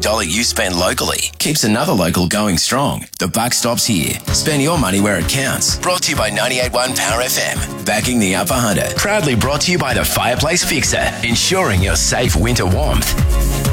dollar you spend locally keeps another local going strong. The buck stops here. Spend your money where it counts. Brought to you by 98.1 Power FM. Backing the Upper Hunter. Proudly brought to you by the Fireplace Fixer. Ensuring your safe winter warmth.